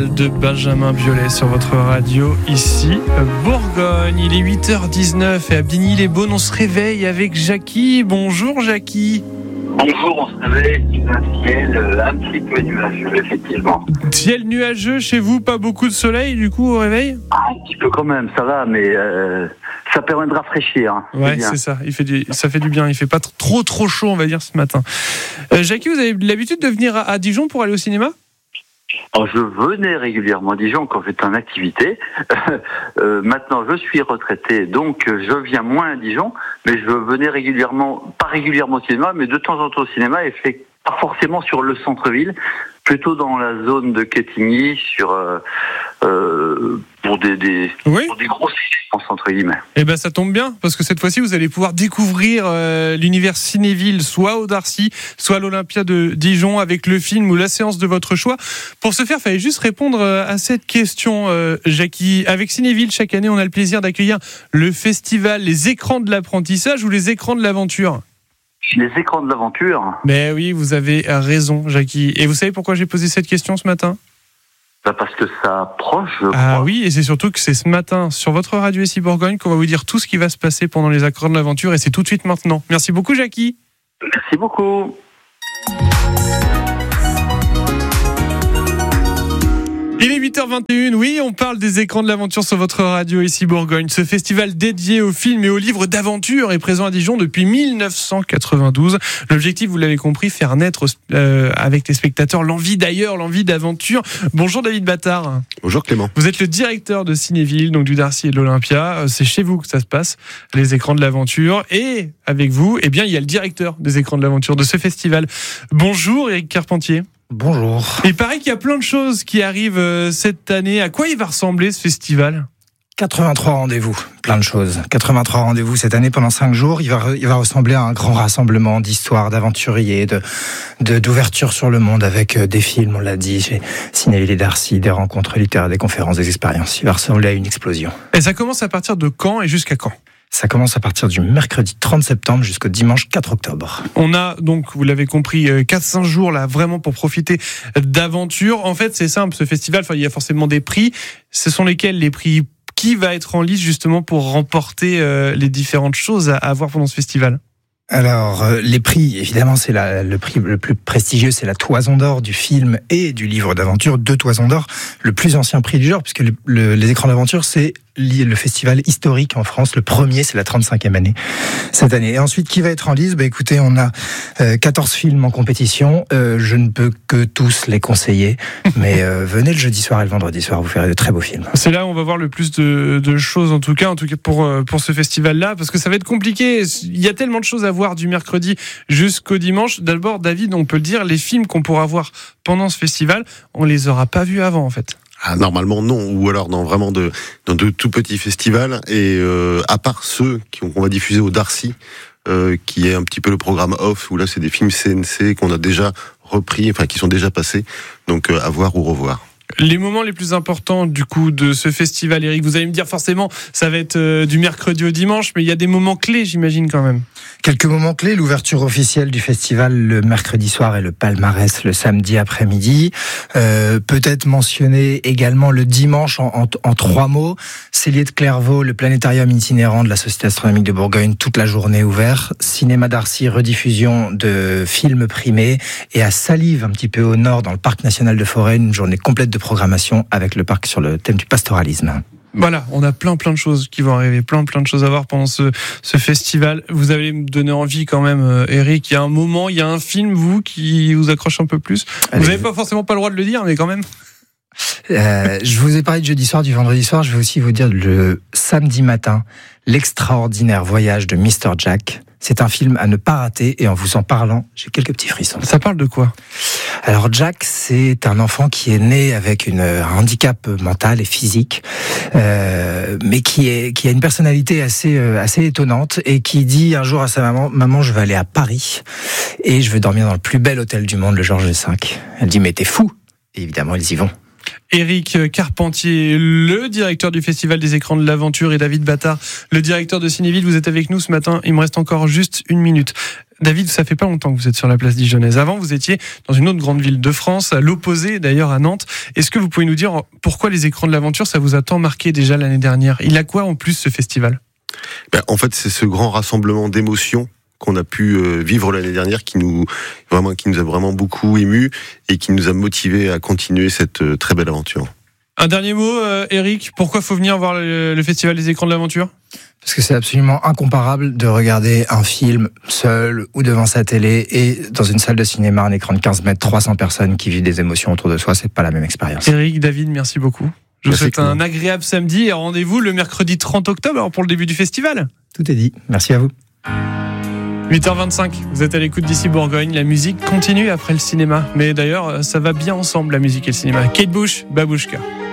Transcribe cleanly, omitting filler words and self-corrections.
de Benjamin Biolay sur votre radio ici, Bourgogne. Il est 8h19 et à Bigny-les-Beaunes, on se réveille avec Jackie. Bonjour Jackie. Bonjour, on se réveille sous un ciel un petit peu nuageux, effectivement. Ciel nuageux chez vous, pas beaucoup de soleil du coup au réveil ? Un petit peu quand même, ça va, mais ça permet de rafraîchir. Ouais, c'est ça, ça fait du bien, il fait pas trop chaud on va dire ce matin. Jackie, vous avez l'habitude de venir à Dijon pour aller au cinéma ? Alors, je venais régulièrement à Dijon quand j'étais en activité. Maintenant, je suis retraité, donc je viens moins à Dijon, mais je venais régulièrement, pas régulièrement au cinéma, mais de temps en temps au cinéma, et pas forcément sur le centre-ville, plutôt dans la zone de Quetigny, pour des grosses séances, entre guillemets. Eh ben ça tombe bien, parce que cette fois-ci, vous allez pouvoir découvrir l'univers Cinéville, soit au Darcy, soit à l'Olympia de Dijon, avec le film ou la séance de votre choix. Pour ce faire, il fallait juste répondre à cette question, Jackie. Avec Cinéville, chaque année, on a le plaisir d'accueillir le festival Les Écrans de l'apprentissage ou les Écrans de l'aventure. Les écrans de l'aventure. Mais oui, vous avez raison, Jackie. Et vous savez pourquoi j'ai posé cette question ce matin ? Parce que ça approche, je crois. Ah oui, et c'est surtout que c'est ce matin, sur votre radio ici Bourgogne, qu'on va vous dire tout ce qui va se passer pendant les écrans de l'aventure, et c'est tout de suite maintenant. Merci beaucoup, Jackie. Merci beaucoup. Il est 8h21, oui, on parle des écrans de l'aventure sur votre radio ici Bourgogne. Ce festival dédié aux films et aux livres d'aventure est présent à Dijon depuis 1992. L'objectif, vous l'avez compris, faire naître avec les spectateurs l'envie d'aventure. Bonjour David Battard. Bonjour Clément. Vous êtes le directeur de Cinéville, donc du Darcy et de l'Olympia. C'est chez vous que ça se passe, les écrans de l'aventure. Et avec vous, eh bien, il y a le directeur des écrans de l'aventure de ce festival. Bonjour Éric Carpentier. Bonjour. Il paraît qu'il y a plein de choses qui arrivent cette année. À quoi il va ressembler ce festival ? 83 rendez-vous, plein de choses. 83 rendez-vous cette année pendant 5 jours. Il va ressembler à un grand rassemblement d'histoires, d'aventuriers, d'ouverture sur le monde avec des films, on l'a dit, chez Cinéville et Darcy, des rencontres littéraires, des conférences, des expériences. Il va ressembler à une explosion. Et ça commence à partir de quand et jusqu'à quand ? Ça commence à partir du mercredi 30 septembre jusqu'au dimanche 4 octobre. On a donc, vous l'avez compris, 4-5 jours là, vraiment pour profiter d'aventure. En fait, c'est simple, ce festival, il y a forcément des prix. Ce sont lesquels les prix ? Qui va être en lice justement pour remporter les différentes choses à voir pendant ce festival ? Alors, les prix, évidemment, c'est le prix le plus prestigieux, c'est la Toison d'Or du film et du livre d'aventure, 2 Toisons d'Or, le plus ancien prix du genre, puisque les écrans d'aventure, c'est le festival historique en France. Le premier, c'est la 35e année cette année. Et ensuite, qui va être en lice ? Écoutez, on a 14 films en compétition. Je ne peux que tous les conseiller, mais venez le jeudi soir et le vendredi soir, vous ferez de très beaux films. C'est là où on va voir le plus de choses, en tout cas pour ce festival-là, parce que ça va être compliqué. Il y a tellement de choses à voir du mercredi jusqu'au dimanche. D'abord, David, on peut le dire, les films qu'on pourra voir pendant ce festival, on les aura pas vus avant, en fait. Ah, normalement non, ou alors dans de tout petits festivals, et à part ceux qu'on va diffuser au Darcy, qui est un petit peu le programme off, où là c'est des films CNC qu'on a déjà repris, enfin qui sont déjà passés, donc à voir ou revoir. Les moments les plus importants du coup de ce festival, Eric, vous allez me dire forcément ça va être du mercredi au dimanche, mais il y a des moments clés, j'imagine quand même. Quelques moments clés, l'ouverture officielle du festival le mercredi soir et le palmarès le samedi après-midi. Peut-être mentionner également le dimanche en 3 mots. Cellier de Clairvaux, le planétarium itinérant de la Société astronomique de Bourgogne, toute la journée ouvert. Cinéma Darcy, rediffusion de films primés. Et à Salive, un petit peu au nord, dans le parc national de Forêt, une journée complète de programmation avec le parc sur le thème du pastoralisme. Voilà, on a plein de choses qui vont arriver, plein de choses à voir pendant ce festival. Vous allez me donner envie quand même, Eric. Il y a un moment, il y a un film, vous, qui vous accroche un peu plus. Allez, vous n'avez pas forcément pas le droit de le dire, mais quand même. Je vous ai parlé de jeudi soir, du vendredi soir. Je vais aussi vous dire le samedi matin, l'extraordinaire voyage de Mr. Jack. C'est un film à ne pas rater, et en vous en parlant, j'ai quelques petits frissons. Ça parle de quoi ? Alors Jack, c'est un enfant qui est né avec un handicap mental et physique, mais qui a une personnalité assez étonnante, et qui dit un jour à sa maman, je vais aller à Paris et je vais dormir dans le plus bel hôtel du monde, le Georges V. Elle dit, mais t'es fou ? Et évidemment, ils y vont. Éric Carpentier, le directeur du Festival des écrans de l'aventure, et David Battard, le directeur de Cinéville. Vous êtes avec nous ce matin. Il me reste encore juste 1 minute. David, ça fait pas longtemps que vous êtes sur la place dijonnaise. Avant, vous étiez dans une autre grande ville de France, à l'opposé d'ailleurs, à Nantes. Est-ce que vous pouvez nous dire pourquoi les écrans de l'aventure, ça vous a tant marqué déjà l'année dernière? Il a quoi en plus ce festival? En fait, c'est ce grand rassemblement d'émotions qu'on a pu vivre l'année dernière qui nous a vraiment beaucoup émus et qui nous a motivés à continuer cette très belle aventure. Un dernier mot, Éric, pourquoi faut venir voir le Festival des écrans de l'aventure? Parce que c'est absolument incomparable de regarder un film seul ou devant sa télé et dans une salle de cinéma, un écran de 15 mètres, 300 personnes qui vivent des émotions autour de soi, c'est pas la même expérience. Éric, David, merci beaucoup. Je vous souhaite un agréable samedi et rendez-vous le mercredi 30 octobre pour le début du festival. Tout est dit. Merci à vous. 8h25, vous êtes à l'écoute d'ici Bourgogne. La musique continue après le cinéma. Mais d'ailleurs, ça va bien ensemble, la musique et le cinéma. Kate Bush, Babouchka.